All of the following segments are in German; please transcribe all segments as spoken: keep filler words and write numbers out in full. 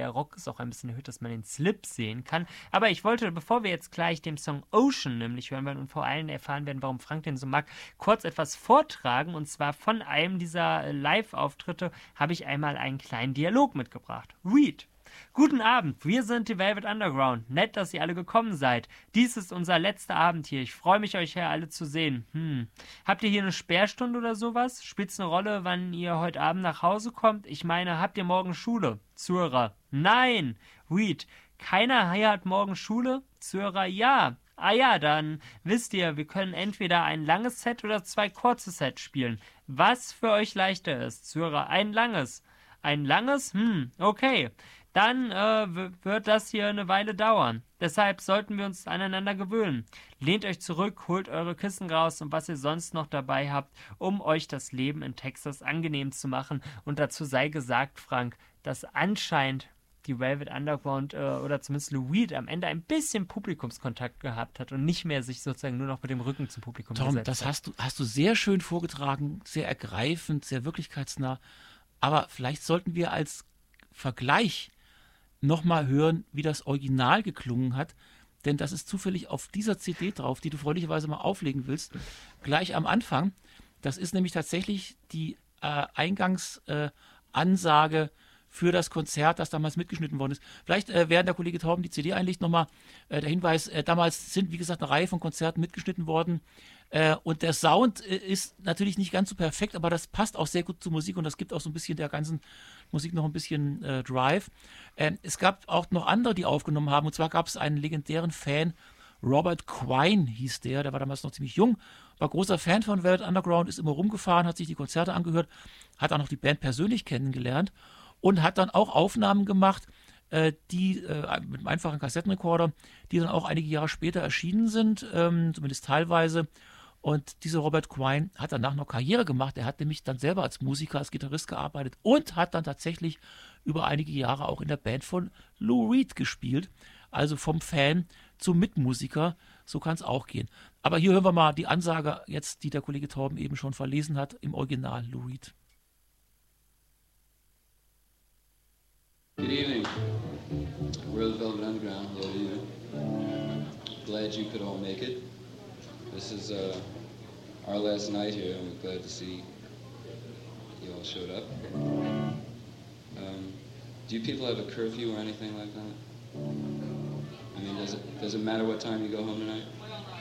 der Rock ist auch ein bisschen erhöht, dass man den Slip sehen kann. Aber ich wollte, bevor wir jetzt gleich den Song Ocean nämlich hören werden und vor allem erfahren werden, warum Frank den so mag, kurz etwas vortragen. Und zwar von einem dieser Live-Auftritte habe ich einmal einen kleinen Dialog mitgebracht. Read. Guten Abend, wir sind die Velvet Underground. Nett, dass ihr alle gekommen seid. Dies ist unser letzter Abend hier. Ich freue mich, euch hier alle zu sehen. Hm. Habt ihr hier eine Sperrstunde oder sowas? Spielt's eine Rolle, wann ihr heute Abend nach Hause kommt? Ich meine, habt ihr morgen Schule? Zuhörer. Nein. Read. Keiner hier hat morgen Schule? Zuhörer. Ja. Ah ja, dann wisst ihr, wir können entweder ein langes Set oder zwei kurze Sets spielen. Was für euch leichter ist. Zuhörer. Ein langes. Ein langes? Hm, okay. Dann äh, w- wird das hier eine Weile dauern. Deshalb sollten wir uns aneinander gewöhnen. Lehnt euch zurück, holt eure Kissen raus und was ihr sonst noch dabei habt, um euch das Leben in Texas angenehm zu machen. Und dazu sei gesagt, Frank, dass anscheinend die Velvet Underground äh, oder zumindest Lou Reed am Ende ein bisschen Publikumskontakt gehabt hat und nicht mehr sich sozusagen nur noch mit dem Rücken zum Publikum Tom, gesetzt das hat. hast du, hast du sehr schön vorgetragen, sehr ergreifend, sehr wirklichkeitsnah. Aber vielleicht sollten wir als Vergleich nochmal hören, wie das Original geklungen hat, denn das ist zufällig auf dieser C D drauf, die du freundlicherweise mal auflegen willst, gleich am Anfang. Das ist nämlich tatsächlich die äh, Eingangsansage äh, für das Konzert, das damals mitgeschnitten worden ist. Vielleicht, äh, während der Kollege Torben die C D einlegt, nochmal äh, der Hinweis, äh, damals sind, wie gesagt, eine Reihe von Konzerten mitgeschnitten worden. Äh, und der Sound äh, ist natürlich nicht ganz so perfekt, aber das passt auch sehr gut zur Musik und das gibt auch so ein bisschen der ganzen Musik noch ein bisschen äh, Drive. Ähm, es gab auch noch andere, die aufgenommen haben. Und zwar gab es einen legendären Fan, Robert Quine hieß der, der war damals noch ziemlich jung, war großer Fan von Velvet Underground, ist immer rumgefahren, hat sich die Konzerte angehört, hat auch noch die Band persönlich kennengelernt und hat dann auch Aufnahmen gemacht, äh, die äh, mit einem einfachen Kassettenrekorder, die dann auch einige Jahre später erschienen sind, ähm, zumindest teilweise. Und dieser Robert Quine hat danach noch Karriere gemacht. Er hat nämlich dann selber als Musiker, als Gitarrist gearbeitet und hat dann tatsächlich über einige Jahre auch in der Band von Lou Reed gespielt. Also vom Fan zum Mitmusiker, so kann es auch gehen. Aber hier hören wir mal die Ansage jetzt, die der Kollege Torben eben schon verlesen hat, im Original Lou Reed. Good evening. We're the Velvet Underground. Hello to you. Glad you could all make it. This is uh, our last night here, and we're glad to see you all showed up. Um, do you people have a curfew or anything like that? I mean, does it does it matter what time you go home tonight?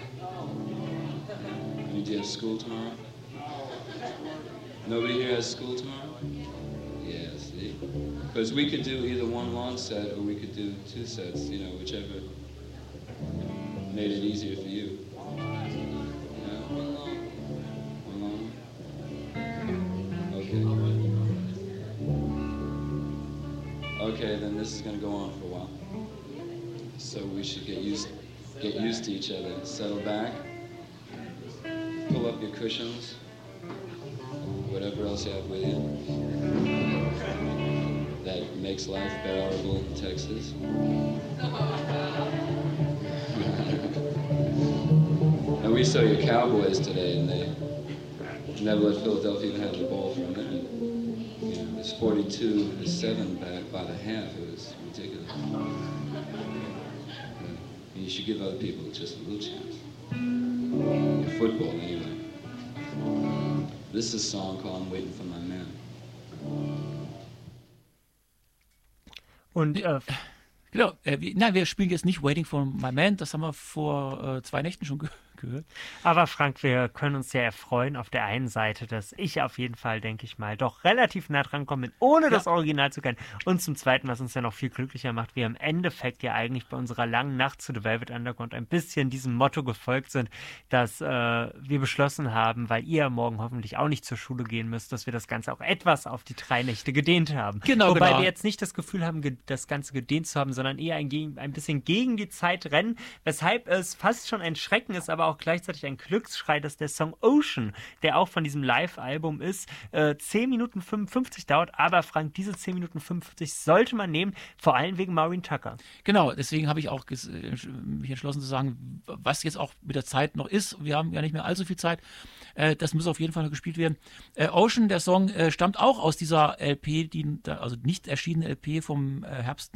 I mean, do you have school tomorrow? Nobody here has school tomorrow? Yeah, see? Because we could do either one long set or we could do two sets, you know, whichever made it easier for you. Yeah? One long. One long? Okay. Okay, then this is going to go on for a while. So we should get used get used to each other. Settle back. Pull up your cushions. Whatever else you have with you. That makes life bearable in Texas. And we saw your Cowboys today, and they never let Philadelphia even have the ball for a minute. You know, it was forty-two to seven by, by the half. It was ridiculous. And you should give other people just a little chance. In football, anyway. This is a song called I'm Waiting for My Man. Und äh, Genau, äh, wir, nein, wir spielen jetzt nicht Waiting for My Man, das haben wir vor äh, zwei Nächten schon ge gehört. Aber Frank, wir können uns ja erfreuen auf der einen Seite, dass ich auf jeden Fall, denke ich mal, doch relativ nah dran komme, ohne ja. das Original zu kennen. Und zum Zweiten, was uns ja noch viel glücklicher macht, wir im Endeffekt ja eigentlich bei unserer langen Nacht zu The Velvet Underground ein bisschen diesem Motto gefolgt sind, dass äh, wir beschlossen haben, weil ihr morgen hoffentlich auch nicht zur Schule gehen müsst, dass wir das Ganze auch etwas auf die drei Nächte gedehnt haben. Genau, Wobei genau. wir jetzt nicht das Gefühl haben, ge das Ganze gedehnt zu haben, sondern eher ein, ein bisschen gegen die Zeit rennen, weshalb es fast schon ein Schrecken ist, aber auch gleichzeitig ein Glücksschrei, dass der Song Ocean, der auch von diesem Live-Album ist, äh, zehn Minuten fünfundfünfzig dauert. Aber Frank, diese zehn Minuten fünfundfünfzig sollte man nehmen, vor allem wegen Maureen Tucker. Genau, deswegen habe ich auch mich entschlossen zu sagen, was jetzt auch mit der Zeit noch ist. Wir haben ja nicht mehr allzu viel Zeit. Äh, das muss auf jeden Fall noch gespielt werden. Äh, Ocean, der Song, äh, stammt auch aus dieser L P, die, also nicht erschienene L P vom äh, Herbst